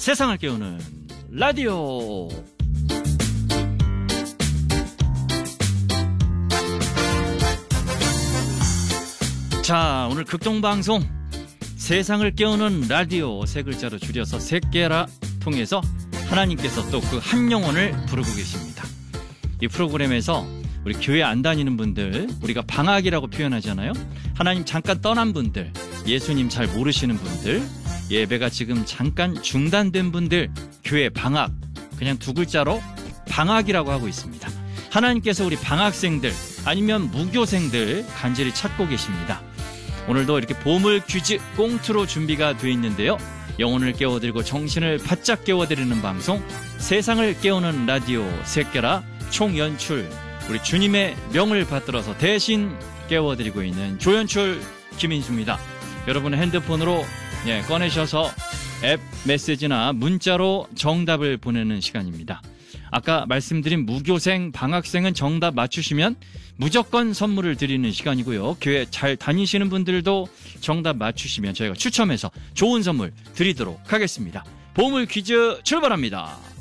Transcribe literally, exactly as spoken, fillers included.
세상을 깨우는 라디오. 자, 오늘 극동방송 세상을 깨우는 라디오 세 글자로 줄여서 세깨라 통해서 하나님께서 또 그 한 영혼을 부르고 계십니다. 이 프로그램에서 우리 교회 안 다니는 분들, 우리가 방학이라고 표현하잖아요. 하나님 잠깐 떠난 분들, 예수님 잘 모르시는 분들, 예배가 지금 잠깐 중단된 분들, 교회 방학, 그냥 두 글자로 방학이라고 하고 있습니다. 하나님께서 우리 방학생들 아니면 무교생들 간절히 찾고 계십니다. 오늘도 이렇게 보물 퀴즈 꽁트로 준비가 되어 있는데요. 영혼을 깨워드리고 정신을 바짝 깨워드리는 방송, 세상을 깨우는 라디오 세깨라 총연출, 우리 주님의 명을 받들어서 대신 깨워드리고 있는 조연출 김인수입니다. 여러분의 핸드폰으로 예, 꺼내셔서 앱 메시지나 문자로 정답을 보내는 시간입니다. 아까 말씀드린 무교생, 방학생은 정답 맞추시면 무조건 선물을 드리는 시간이고요. 교회 잘 다니시는 분들도 정답 맞추시면 저희가 추첨해서 좋은 선물 드리도록 하겠습니다. 보물 퀴즈 출발합니다.